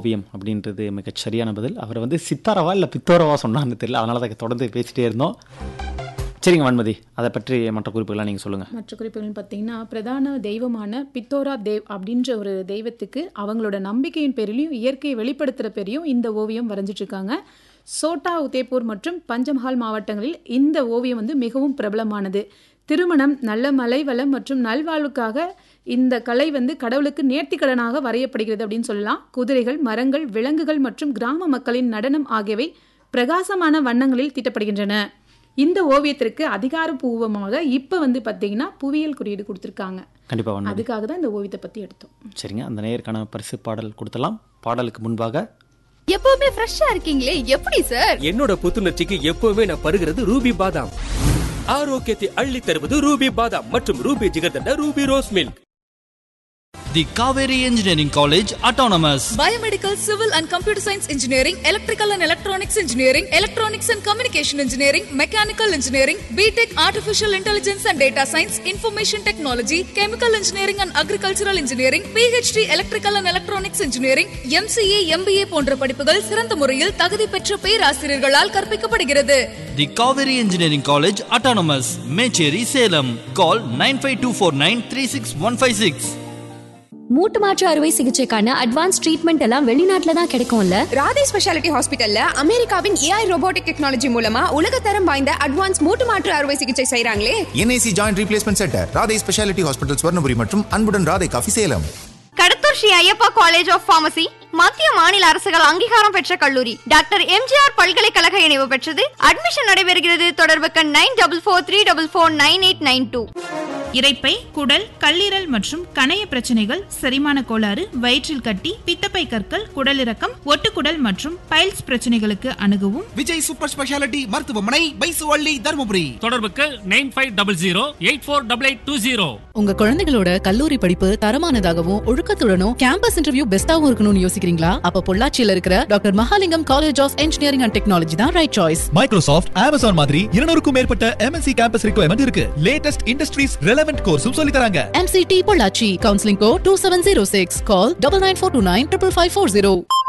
ஓவியம் அப்படின்றது மிகச் சரியான பதில். அவர் வந்து சித்தாரவா இல்லை பித்தோரவா சொன்னான்னு தெரியல, அதனால தான் தொடர்ந்து பேசிட்டே இருந்தோம். சரிங்க வன்மதி, அதை பற்றி மற்ற குறிப்புகள்லாம் நீங்கள் சொல்லுங்கள். மற்ற குறிப்புகள் பார்த்தீங்கன்னா, பிரதான தெய்வமான பித்தோரா தேவ் அப்படின்ற ஒரு தெய்வத்துக்கு அவங்களோட நம்பிக்கையின் பேரிலையும் இயற்கையை வெளிப்படுத்துகிற பேரையும் இந்த ஓவியம் வரைஞ்சிட்ருக்காங்க. சோட்டா உதய்பூர் மற்றும் பஞ்சமஹால் மாவட்டங்களில் இந்த ஓவியம் வந்து மிகவும் பிரபலமானது. திருமணம், நல்ல மலை வளம் மற்றும் நல்வாழ்வுக்காக இந்த கலை வந்து கடவுளுக்கு நேர்த்திக்கடனாக வரையப்படுகிறது அப்படின்னு சொல்லலாம். குதிரைகள், மரங்கள், விலங்குகள் மற்றும் கிராம மக்களின் நடனம் ஆகியவை பிரகாசமான வண்ணங்களில் தீட்டப்படுகின்றன. இந்த ஓவியத்திற்கு அதிகாரப்பூர்வமாக இப்போ வந்து பார்த்தீங்கன்னா புவியியல் குறியீடு கொடுத்துருக்காங்க. கண்டிப்பாக அதுக்காக தான் இந்த ஓவியத்தை பற்றி எடுத்தோம். சரிங்க, அந்த நேயருக்கான பரிசு பாடல் கொடுத்தலாம். பாடலுக்கு முன்பாக எப்பவுமே ஃப்ரெஷ்ஷா இருக்கீங்களே, எப்படி சார்? என்னோட புத்துணர்ச்சிக்கு எப்பவுமே நான் பருகிறது ரூபி பாதாம். ஆரோக்கியத்தை அள்ளி தருவது ரூபி பாதாம் மற்றும் Ruby jigarthanda Ruby rose milk. The Kaveri Engineering College Autonomous. Biomedical, Civil and Computer Science Engineering, Electrical and Electronics Engineering, Electronics and Communication Engineering, Mechanical Engineering, BTech Artificial Intelligence and Data Science, Information Technology, Chemical Engineering and Agricultural Engineering, PhD Electrical and Electronics Engineering, MCA, MBA போன்ற படிப்புகள் சிறந்த முறையில் தகுதி பெற்ற பேராசிரியர்களால் கற்பிக்கப்படுகிறது. The Kaveri Engineering College Autonomous, Mecheri, Salem. Call 9524936156. மூட்டு மாற்று அறுவை சிகிச்சைக்கான அட்வான்ஸ் ட்ரீட்மெண்ட் எல்லாம் வெளிநாட்டுல தான் கிடைக்கும்ல. ராதே ஸ்பெஷாலிட்டி ஹாஸ்பிட்டல்ல அமெரிக்காவின் AI ரோபோட்டிக் டெக்னாலஜி மூலமா உலகத்தரம் வாய்ந்த அட்வான்ஸ் மூட்டு மாற்று அறுவை சிகிச்சை செய்றாங்களே. NAC joint replacement centre, Radhe speciality hospital, Swarnapuri மற்றும் அன்புடன் Radhe coffee, Salem. Kadathur Sri Ayyappa college of pharmacy மத்திய மாநில அரசுகள் அங்கீகாரம் பெற்ற கல்லூரி. டாக்டர் MGR பல்கலைக்கழக இணைவு பெற்றது. அட்மிஷன் நடைபெறுகிறது. தொடர்புக்கு 9443449892. இரைப்பை, குடல், கல்லீரல் மற்றும் கணைய பிரச்சனைகள், செரிமான கோளாறு, வயிற்றில் கட்டி, பித்தப்பை கற்கள், குடலிறக்கம், ஒட்டுக்குடல் மற்றும் பைல்ஸ் பிரச்சனைகளுக்கு அணுகவும் விஜய் சூப்பர் ஸ்பெஷாலிட்டி மருத்துவமனை, பைசுவள்ளி, தர்மபுரி. தொடர்புக்கு 9500848820. உங்க குழந்தைகளோட கல்லூரி படிப்பு தரமானதாகவும் ஒழுக்கத்துடனும் கேம்பஸ் இன்டர்வியூ பெஸ்டாவும் இருக்கணும்னு யோசிக்கிறீங்களா? அப்ப பொள்ளாச்சியில இருக்கிற doctor Mahalingam college of engineering and technology தான் ரைட் சாய்ஸ். மைக்ரோசாஃப்ட், Amazon மாதிரி 200க்கும் மேற்பட்ட MNC கேம்பஸ் ரிக்வயர்மெண்ட் இருக்கு. லேட்டஸ்ட் இண்டஸ்ட்ரீஸ் ரெலவென்ட் கோர்ஸும் சொல்லி தராங்க. MCT பொள்ளாச்சி. Counselling code 2706. கால் 9942955540.